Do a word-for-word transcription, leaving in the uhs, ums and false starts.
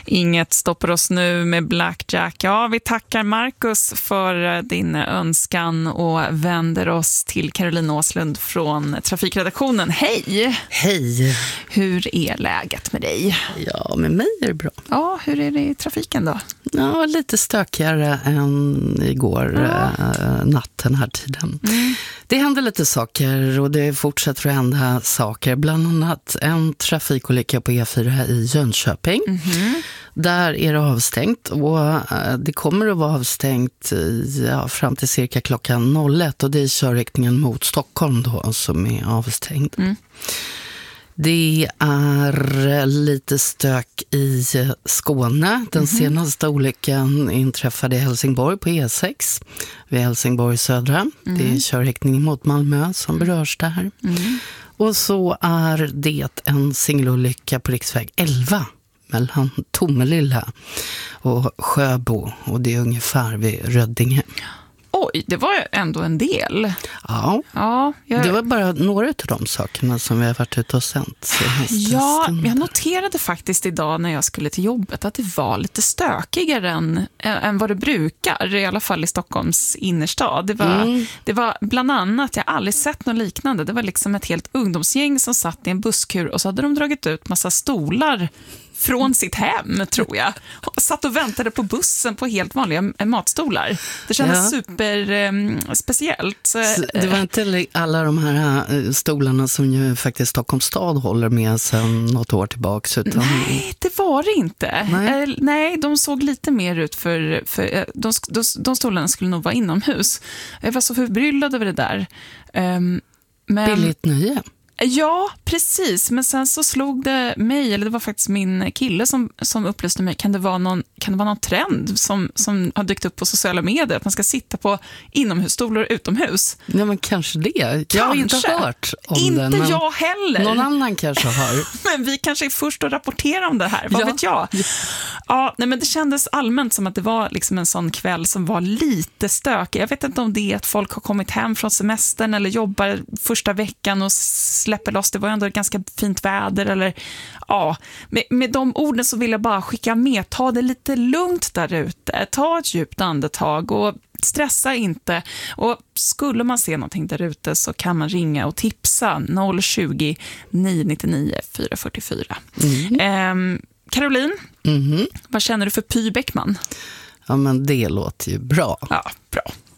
Inget stoppar oss nu med Blackjack. Ja, vi tackar Marcus för din önskan och vänder oss till Caroline Åslund från Trafikredaktionen. Hej! Hej! Hur är läget med dig? Ja, med mig är det bra. Ja, hur är det i trafiken då? Ja, lite stökigare än igår ja. äh, natten här tiden. Mm. Det händer lite saker och det fortsätter att hända saker. Bland annat en trafikolycka på E fyra i Jönköping. Mm-hmm. Där är det avstängt och äh, det kommer att vara avstängt i, ja, fram till cirka klockan noll ett. Och det är körriktningen mot Stockholm då som är avstängd. Mm. Det är lite stök i Skåne. Den mm-hmm. senaste olyckan inträffade i Helsingborg på E sex vid Helsingborg södra. Mm. Det är körriktning mot Malmö som berörs där. Mm. Och så är det en singelolycka på riksväg elva mellan Tomelilla och Sjöbo. Och det är ungefär vid Röddinge. Oj, det var ändå en del. Ja, ja jag... det var bara några av de sakerna som vi har varit ute och sänt. Ja, jag noterade faktiskt idag när jag skulle till jobbet att det var lite stökigare än, än vad det brukar, i alla fall i Stockholms innerstad. Det var, mm. det var bland annat, jag har aldrig sett något liknande, det var liksom ett helt ungdomsgäng som satt i en busskur och så hade de dragit ut massa stolar från sitt hem, tror jag. Och satt och väntade på bussen på helt vanliga matstolar. Det kändes ja. super um, speciellt. Så, det var inte alla de här uh, stolarna som ju faktiskt Stockholms stad håller med sedan något år tillbaka. Utan... Nej, det var det inte. Nej, uh, nej de såg lite mer ut för... för uh, de, de, de stolarna skulle nog vara inomhus. Jag var så förbryllad över det där. Um, men... Billigt nöje. Ja, precis. Men sen så slog det mig, eller det var faktiskt min kille som, som upplyste mig, kan det vara någon, kan det vara någon trend som, som har dykt upp på sociala medier, att man ska sitta på inomhusstolar utomhus? Ja, men kanske det. Kanske. Jag har inte hört om inte det. Inte jag heller. Någon annan kanske har. Men vi kanske är först att rapportera om det här, vad ja. vet jag? Ja, nej, men det kändes allmänt som att det var liksom en sån kväll som var lite stökig. Jag vet inte om det är att folk har kommit hem från semestern eller jobbar första veckan och släpper loss, det var ändå ganska fint väder eller ja, med, med de orden så vill jag bara skicka med, ta det lite lugnt där ute, ta ett djupt andetag och stressa inte, och skulle man se någonting där ute så kan man ringa och tipsa noll tjugo, nio nio nio, fyra fyra fyra. Mm. ehm, Caroline, mm-hmm. vad känner du för Py Bäckman? Ja, men det låter ju bra. Ja, bra.